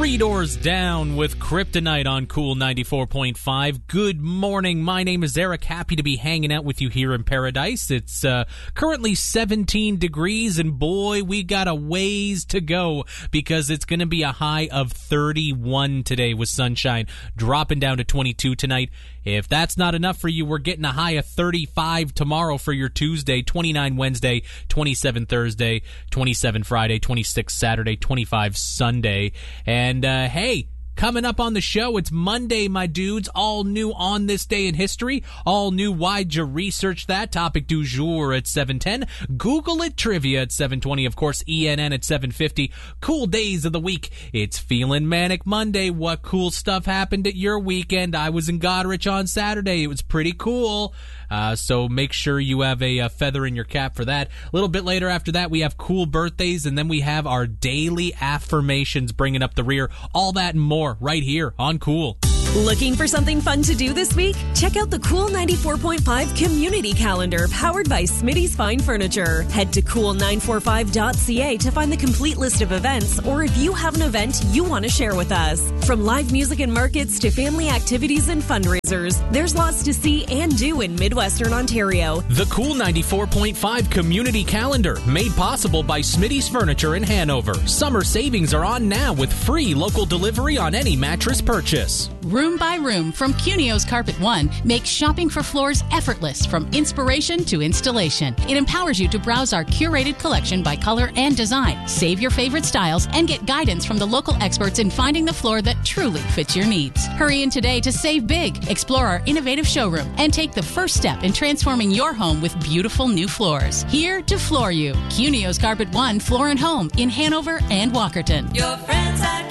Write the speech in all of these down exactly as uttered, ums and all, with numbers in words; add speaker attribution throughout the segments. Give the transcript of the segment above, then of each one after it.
Speaker 1: Three Doors Down with Kryptonite on Cool ninety-four point five. Good morning. My name is Eric. Happy to be hanging out with you here in paradise. It's uh, currently seventeen degrees, and boy, we got a ways to go because it's going to be a high of thirty-one today with sunshine, dropping down to twenty-two tonight. If that's not enough for you, we're getting a high of thirty-five tomorrow for your Tuesday, twenty-nine Wednesday, twenty-seven Thursday, twenty-seven Friday, twenty-six Saturday, twenty-five Sunday. And, uh, hey, coming up on the show, it's Monday, my dudes. All new on this day in history. All new Why'd You Research That? Topic du jour at seven ten. Google It Trivia at seven twenty. Of course, E N N at seven fifty. Cool days of the week. It's Feeling Manic Monday. What cool stuff happened at your weekend? I was in Goderich on Saturday. It was pretty cool. Uh, so make sure you have a, a feather in your cap for that. A little bit later after that, we have cool birthdays, and then we have our daily affirmations bringing up the rear. All that and more right here on Cool.
Speaker 2: Looking for something fun to do this week? Check out the Cool ninety-four point five Community Calendar powered by Smitty's Fine Furniture. Head to cool nine forty-five dot c a to find the complete list of events, or if you have an event you want to share with us. From live music and markets to family activities and fundraisers, there's lots to see and do in Midwestern Ontario.
Speaker 1: The Cool ninety-four point five Community Calendar, made possible by Smitty's Furniture in Hanover. Summer savings are on now with free local delivery on any mattress purchase.
Speaker 3: Room by Room from Cunio's Carpet One makes shopping for floors effortless from inspiration to installation. It empowers you to browse our curated collection by color and design, save your favorite styles, and get guidance from the local experts in finding the floor that truly fits your needs. Hurry in today to save big, explore our innovative showroom, and take the first step in transforming your home with beautiful new floors. Here to floor you. Cunio's Carpet One Floor and Home in Hanover and Walkerton.
Speaker 4: Your friends at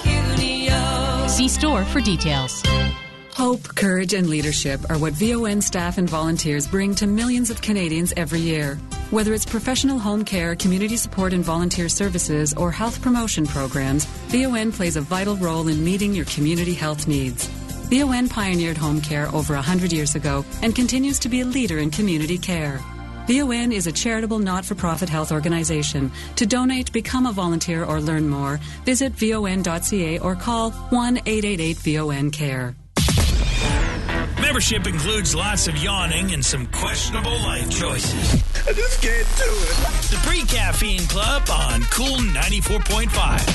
Speaker 4: Cunio.
Speaker 3: See store for details.
Speaker 5: Hope, courage, and leadership are what V O N staff and volunteers bring to millions of Canadians every year. Whether it's professional home care, community support and volunteer services, or health promotion programs, V O N plays a vital role in meeting your community health needs. V O N pioneered home care over one hundred years ago and continues to be a leader in community care. V O N is a charitable not-for-profit health organization. To donate, become a volunteer, or learn more, visit V O N dot c a or call one eight eight eight V O N care.
Speaker 6: Membership includes lots of yawning and some questionable life choices.
Speaker 7: I just can't do it.
Speaker 6: The Pre-Caffeine Club on Cool ninety-four point five.